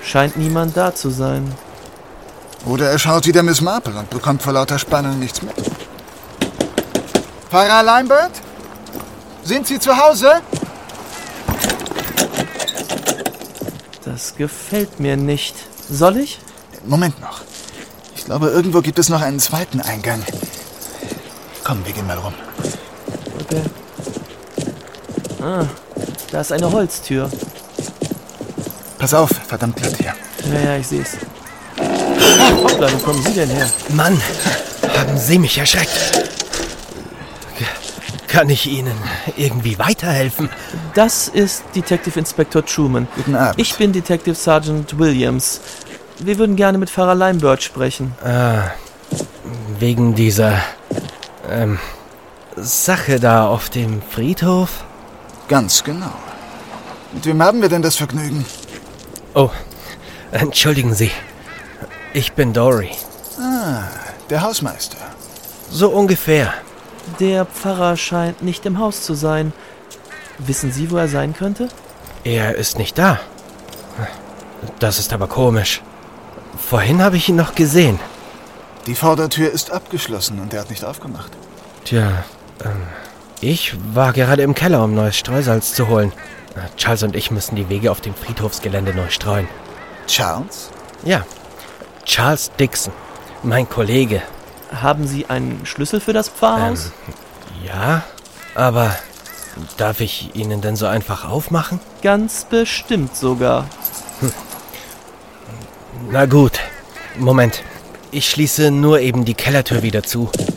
Scheint niemand da zu sein. Oder er schaut wieder Miss Marple und bekommt vor lauter Spannung nichts mit. Pfarrer Lambert? Sind Sie zu Hause? Das gefällt mir nicht. Soll ich? Moment noch. Ich glaube, irgendwo gibt es noch einen zweiten Eingang. Komm, wir gehen mal rum. Okay. Ah, da ist eine Holztür. Pass auf, verdammt glatt hier. Ja, ich seh's. Hoppla, wo kommen Sie denn her? Mann, haben Sie mich erschreckt. Kann ich Ihnen irgendwie weiterhelfen? Das ist Detective Inspector Truman. Guten Abend. Ich bin Detective Sergeant Williams. Wir würden gerne mit Pfarrer Lambert sprechen. Wegen dieser Sache da auf dem Friedhof? Ganz genau. Mit wem haben wir denn das Vergnügen? Oh, entschuldigen Sie. Ich bin Dory. Ah, der Hausmeister. So ungefähr. Der Pfarrer scheint nicht im Haus zu sein. Wissen Sie, wo er sein könnte? Er ist nicht da. Das ist aber komisch. Vorhin habe ich ihn noch gesehen. Die Vordertür ist abgeschlossen und er hat nicht aufgemacht. Tja, ich war gerade im Keller, um neues Streusalz zu holen. Charles und ich müssen die Wege auf dem Friedhofsgelände neu streuen. Charles? Ja, Charles Dixon, mein Kollege. Haben Sie einen Schlüssel für das Pfarrhaus? Ja, aber darf ich Ihnen denn so einfach aufmachen? Ganz bestimmt sogar. Na gut, Moment. Ich schließe nur eben die Kellertür wieder zu.